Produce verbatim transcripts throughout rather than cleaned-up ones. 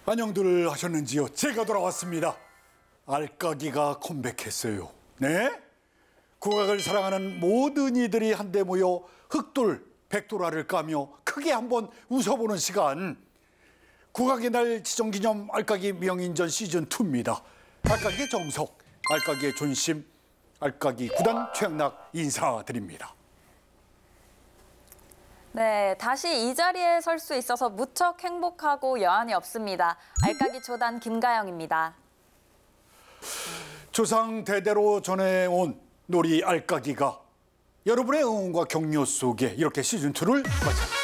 안녕들 하셨는지요? 제가 돌아왔습니다. 알까기가 컴백했어요. 네? 국악을 사랑하는 모든 이들이 한데 모여 흑돌, 백돌화를 까며 크게 한번 웃어보는 시간. 국악의 날 지정기념 알까기 명인전 시즌이입니다. 알까기의 정석, 알까기의 존심, 알까기 구단 최양락 인사드립니다. 네, 다시 이 자리에 설 수 있어서 무척 행복하고 여한이 없습니다. 알까기 초단 김가영입니다. 조상 대대로 전해온 놀이 알까기가 여러분의 응원과 격려 속에 이렇게 시즌이를 맞이합니다.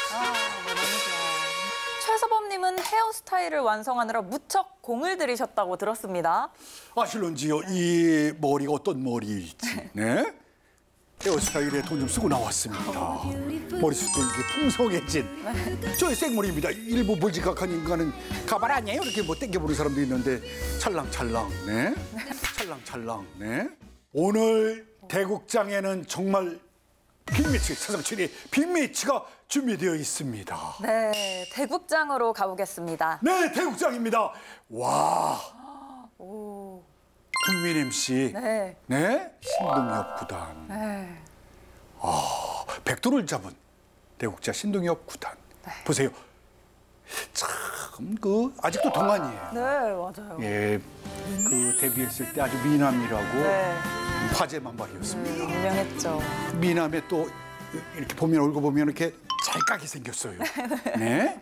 최서범님은 헤어스타일을 완성하느라 무척 공을 들이셨다고 들었습니다. 아실런지요? 이 머리가 어떤 머리일지. 네? 헤어스타일에 돈 좀 쓰고 나왔습니다. 머리숱도 이게 풍성해진 저의 생머리입니다. 일부 물지각한 인간은 가발 아니에요? 이렇게 뭐 땡겨보는 사람도 있는데 찰랑찰랑, 네? 찰랑찰랑, 네? 오늘 대국장에는 정말 빅매치, 사상천의 빅매치가 준비되어 있습니다. 네, 대국장으로 가보겠습니다. 네, 대국장입니다. 와, 오, 국민 엠씨, 네, 네? 신동엽 구단. 네. 아, 백도를 잡은 대국자 신동엽 구단. 네. 보세요. 참 그 아직도 동안이에요. 네, 맞아요. 예, 그 데뷔했을 때 아주 미남이라고 네, 화제만 발이었습니다. 음, 유명했죠. 미남에 또 이렇게 보면 얼굴 보면 이렇게 잘 까게 생겼어요. 네.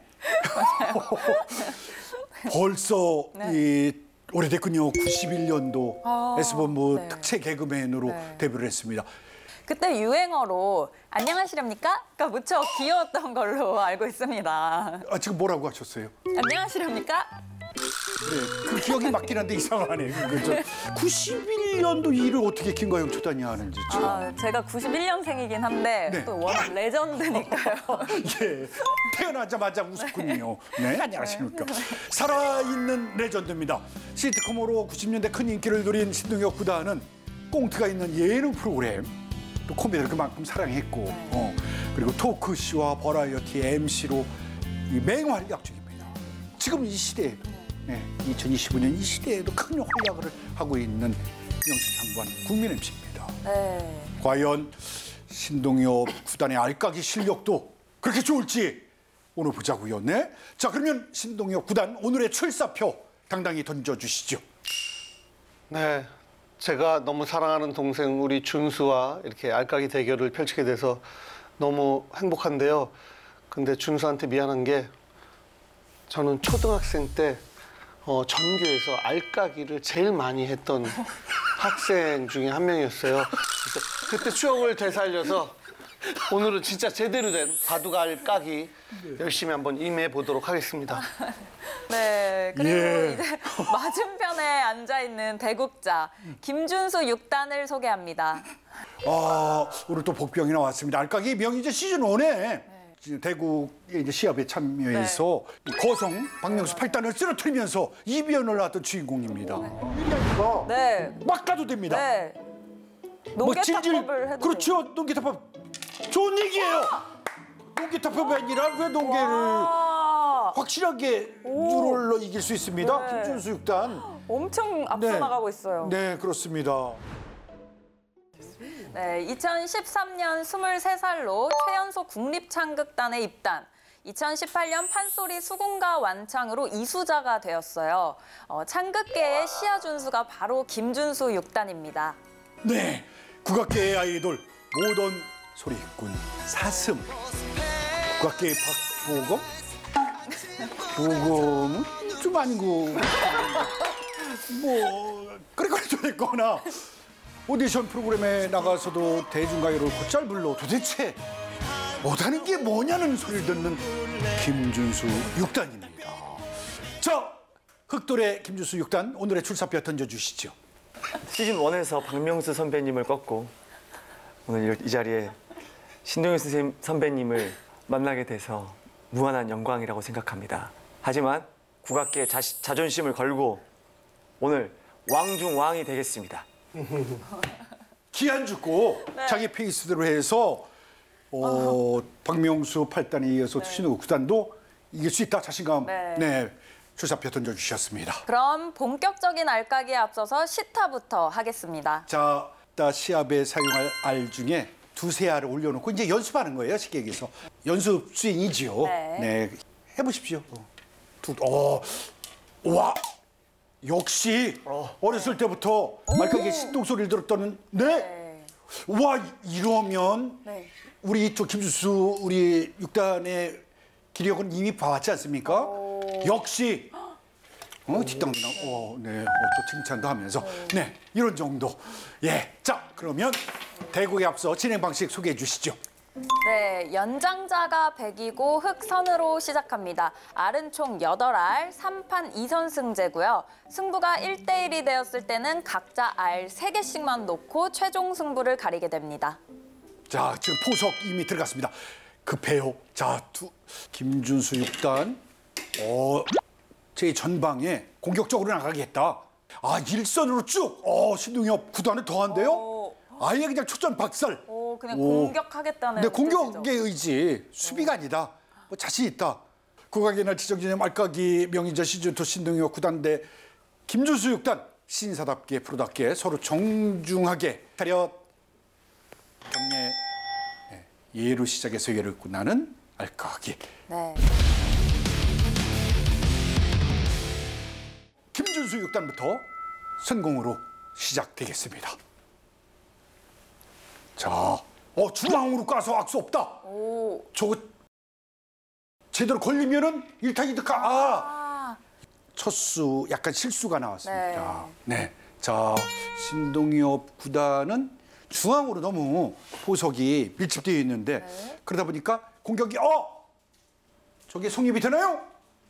벌써 네. 이 오래됐군요. 구십일 년도 아, S본부 네. 특채 개그맨으로 네. 데뷔를 했습니다. 그때 유행어로 안녕하시렵니까? 가 무척 귀여웠던 걸로 알고 있습니다. 아, 지금 뭐라고 하셨어요? 안녕하시렵니까? 네, 그 기억이 맞긴 한데 이상하네요. 그죠? 구십일 년도 일을 어떻게 김가영 초단이 하는지 참. 아, 제가 구십일 년생이긴 한데 네. 또 워낙 레전드니까요. 예, 태어나자마자 웃었군요. 네, 안녕하십니까. 살아있는 레전드입니다. 시트콤으로 구십 년대 큰 인기를 누린 신동엽 구단은 꽁트가 있는 예능 프로그램, 또 코미디를 그만큼 사랑했고, 네. 어, 그리고 토크쇼와 버라이어티 엠씨로 맹활약 중입니다. 지금 이 시대에도, 네, 이천이십오 년 이 시대에도 큰 활약을 하고 있는 명실상부한 국민 엠씨입니다. 네. 과연 신동엽 구단의 알까기 실력도 그렇게 좋을지 오늘 보자고요. 네? 자, 그러면 신동엽 구단 오늘의 출사표 당당히 던져주시죠. 네, 제가 너무 사랑하는 동생 우리 준수와 이렇게 알까기 대결을 펼치게 돼서 너무 행복한데요. 근데 준수한테 미안한 게 저는 초등학생 때 어, 전교에서 알까기를 제일 많이 했던 학생 중에 한 명이었어요. 그래서 그때 추억을 되살려서 오늘은 진짜 제대로 된 바둑 알까기 열심히 한번 임해 보도록 하겠습니다. 네. 그리고 예. 이제 맞은편에 앉아 있는 대국자 김준수 육 단을 소개합니다. 아, 오늘 또 복병이 나왔습니다. 알까기 명이제 시즌 일에 대국의 이제 시합에 참여해서 이 거성 박명수 팔 단을 쓰러뜨리면서 이변을 낳았던 주인공입니다. 네. 네. 막 가도 됩니다. 네. 뭐 질질- 농계탑법을 해도 그렇죠. 농기타법 좋은 얘기예요. 농기타법이 아니라 왜 농계를 아, 확실하게 유롤로 이길 수 있습니다. 네. 김준수 육 단. 엄청 앞서 네. 나가고 있어요. 네, 그렇습니다. 네, 이천십삼 년 스물세 살로 최연소 국립창극단에 입단. 이천십팔 년 판소리 수군가 완창으로 이수자가 되었어요. 어, 창극계의 시아 준수가 바로 김준수 육 단입니다. 네, 국악계의 아이돌 모던 소리꾼 사슴. 국악계의 박보검? 보검은 좀 아니고 뭐 그래가지고 좀 됐거나 오디션 프로그램에 나가서도 대중가요를 곧잘 불러 도대체 못하는 게 뭐냐는 소리를 듣는 김준수 육 단입니다. 자, 흑돌의 김준수 육 단 오늘의 출사표 던져주시죠. 시즌 일에서 박명수 선배님을 꺾고 오늘 이 자리에 신동엽 선생님 선배님을 만나게 돼서 무한한 영광이라고 생각합니다. 하지만 국악계의 자, 자존심을 걸고 오늘 왕중 왕이 되겠습니다. 기한 죽고 자기 페이스대로 해서 어, 박명수 팔 단에 이어서 신동엽 구 단도 이길 수 있다 자신감 네. 네. 출사표 던져주셨습니다. 그럼 본격적인 알까기에 앞서서 시타부터 하겠습니다. 자, 나 시합에 사용할 알 중에 두세 알을 올려놓고 이제 연습하는 거예요. 쉽게 얘기해서. 연습 수행이지요. 네. 네. 해보십시오. 어. 두, 어, 와, 역시 어. 렸을 때부터 말까기에 신동 소리를 들었다는, 네? 네. 와, 이러면 네. 우리 저 김수수 우리 육단의 기력은 이미 봐왔지 않습니까? 오. 역시 어, 뒷땅도 나고, 어, 네, 어, 또 칭찬도 하면서, 네, 이런 정도. 예, 자, 그러면 대국에 앞서 진행 방식 소개해 주시죠. 네, 연장자가 백이고 흑선으로 시작합니다. 알은 총 여덟 알, 삼 판 이 선승제고요. 승부가 일 대 일이 되었을 때는 각자 알 세 개씩만 놓고 최종 승부를 가리게 됩니다. 자, 지금 포석 이미 들어갔습니다. 급해요. 자, 두, 김준수 육단, 어, 제 전방에 공격적으로 나가겠다. 아, 일선으로 쭉, 어, 신동엽 구단을 더한데요? 오. 아예 그냥 초전 박살. 오, 그냥 오. 공격하겠다는 네, 뜻이죠. 공격의 의지, 수비가 아니다. 뭐 자신 있다. 국악의 날 지정진의 말까기 명인자 시즌이 신동엽 구단 대 김준수 육단, 신사답게 프로답게 서로 정중하게 차렷 경례 네, 예로 시작해서 예를 끝나는 알까기. 네. 김준수 육단부터 선공으로 시작되겠습니다. 자, 어, 중앙으로 까서 악수 없다. 오. 저거 제대로 걸리면은 일타 이득하. 아, 아, 첫수 약간 실수가 나왔습니다. 네. 자, 신동엽 구단은 중앙으로 너무 포석이 밀집되어 있는데 네. 그러다 보니까 공격이 어, 저게 성립이 되나요?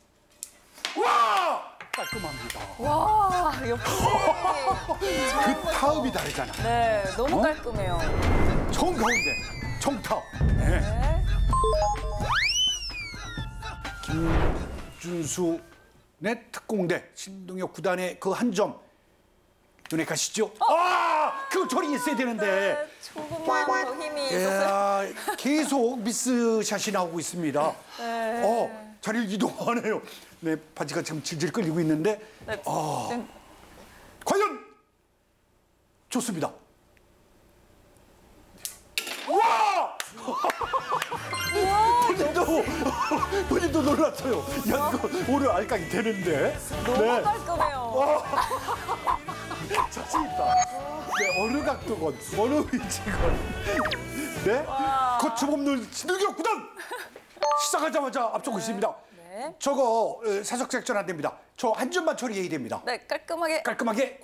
와, 깔끔합니다. 와, 역시. 그 타업이 다르잖아. 네, 너무 어? 깔끔해요. 정 가운데 정타업. 네. 네. 김준수 의 특공대 신동엽 구단의 그 한 점 눈에 가시죠? 아, 그 저리 있어야 되는데. 네, 조금만 더 힘이 있었어요. 야, 계속 미스샷이 나오고 있습니다. 네. 어, 자리를 이동하네요. 네, 바지가 지금 질질 끌리고 있는데. 네, 아, 지금 과연 좋습니다. 와! 본인도 본인도 놀랐어요. 야, 이거 오늘 알까기 되는데. 너무 네, 깔끔해요. 자신 있다. 네, 어느 각도건, 어느 위치건. 네, 거침 없는 신동엽 구단 시작하자마자 앞서고 있습니다. 네. 저거 어, 사석 섹션 안 됩니다. 저 한 점만 처리해야 됩니다. 네, 깔끔하게. 깔끔하게